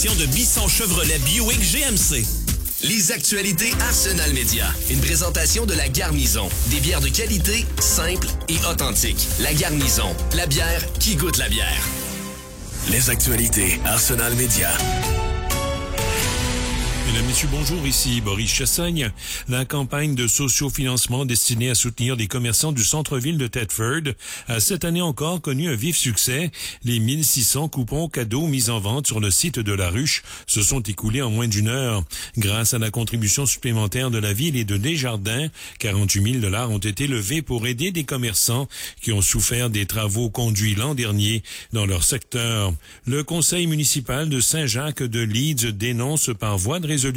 de Bisson Chevrolet Buick GMC. Les actualités Arsenal Média. Une présentation de La Garnison. Des bières de qualité, simples et authentiques. La Garnison, la bière qui goûte la bière. Les actualités Arsenal Média. Mesdames, Messieurs, bonjour, ici Boris Chassagne. La campagne de sociofinancement destinée à soutenir les commerçants du centre-ville de Thetford a cette année encore connu un vif succès. Les 1600 coupons cadeaux mis en vente sur le site de La Ruche se sont écoulés en moins d'une heure. Grâce à la contribution supplémentaire de la ville et de Desjardins, 48 000 $ ont été levés pour aider des commerçants qui ont souffert des travaux conduits l'an dernier dans leur secteur. Le conseil municipal de Saint-Jacques-de-Leeds dénonce par voie de résolution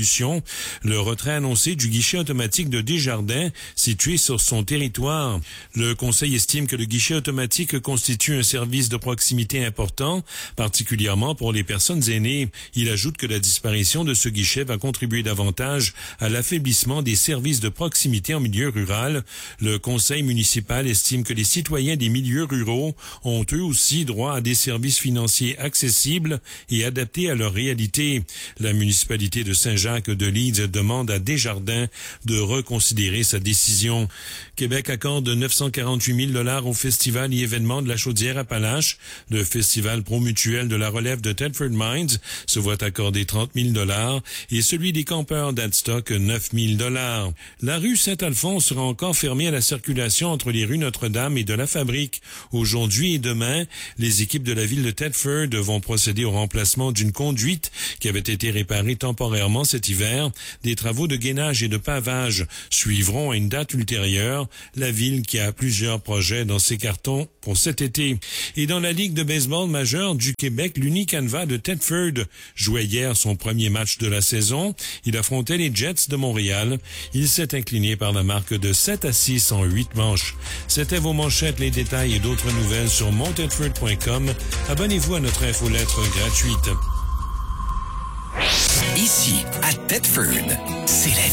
le retrait annoncé du guichet automatique de Desjardins situé sur son territoire. Le conseil estime que le guichet automatique constitue un service de proximité important, particulièrement pour les personnes aînées. Il ajoute que la disparition de ce guichet va contribuer davantage à l'affaiblissement des services de proximité en milieu rural. Le conseil municipal estime que les citoyens des milieux ruraux ont eux aussi droit à des services financiers accessibles et adaptés à leur réalité. La municipalité de Saint-Jacques-de-Leeds demande à Desjardins de reconsidérer sa décision. Québec accorde 948 000 $ au festival et événement de la Chaudière-Appalaches. Le festival Promutuel de la relève de Thetford Mines se voit accorder 30 000 $ et celui des campeurs d'Adstock 9 000 $. La rue Saint-Alphonse sera encore fermée à la circulation entre les rues Notre-Dame et de la Fabrique. Aujourd'hui et demain, les équipes de la ville de Thetford vont procéder au remplacement d'une conduite qui avait été réparée temporairement cet hiver. Des travaux de gainage et de pavage suivront à une date ultérieure. La ville qui a plusieurs projets dans ses cartons pour cet été. Et dans la Ligue de baseball majeure du Québec, l'Unicanva de Thetford jouait hier son premier match de la saison. Il affrontait les Jets de Montréal. Il s'est incliné par la marque de 7-6 en 8 manches. C'était vos manchettes, les détails et d'autres nouvelles sur montethford.com. Abonnez-vous à notre infolettre gratuite. Ici, à Thetford, c'est la